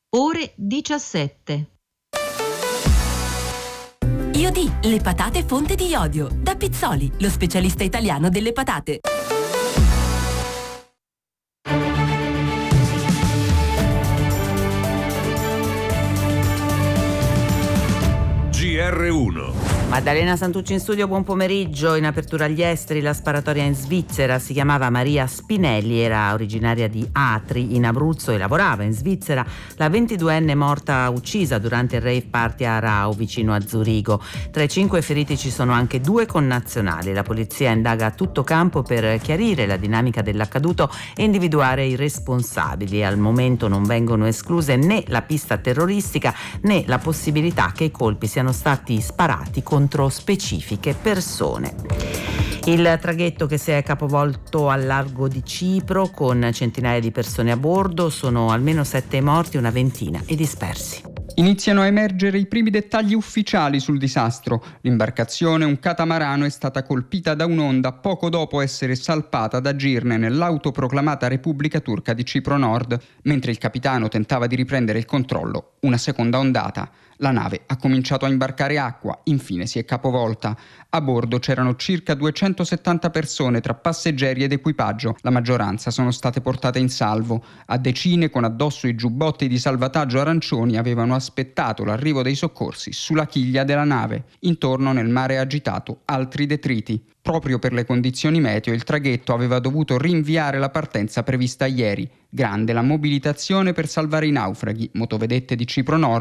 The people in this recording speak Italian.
Ore 17. IOD, le patate fonte di iodio. Da Pizzoli, lo specialista italiano delle patate. GR1. Maddalena Santucci in studio, buon pomeriggio. In apertura agli esteri, la sparatoria in Svizzera. Si chiamava Maria Spinelli, era originaria di Atri in Abruzzo e lavorava in Svizzera. La 22enne morta uccisa durante il rave party a Rau, vicino a Zurigo. Tra i 5 feriti ci sono anche 2 connazionali. La polizia indaga a tutto campo per chiarire la dinamica dell'accaduto e individuare i responsabili. Al momento non vengono escluse né la pista terroristica né la possibilità che i colpi siano stati sparati contro specifiche persone. Il traghetto che si è capovolto al largo di Cipro con centinaia di persone a bordo, sono almeno 7 morti, una ventina i dispersi. Iniziano a emergere i primi dettagli ufficiali sul disastro. L'imbarcazione, un catamarano, è stata colpita da un'onda poco dopo essere salpata da Girne nell'autoproclamata Repubblica Turca di Cipro Nord. Mentre il capitano tentava di riprendere il controllo, una seconda ondata. La nave ha cominciato a imbarcare acqua, infine si è capovolta. A bordo c'erano circa 270 persone tra passeggeri ed equipaggio. La maggioranza sono state portate in salvo. A decine, con addosso i giubbotti di salvataggio arancioni, avevano aspettato l'arrivo dei soccorsi sulla chiglia della nave. Intorno, nel mare agitato, altri detriti. Proprio per le condizioni meteo, il traghetto aveva dovuto rinviare la partenza prevista ieri. Grande la mobilitazione per salvare i naufraghi. Motovedette di Cipro Nord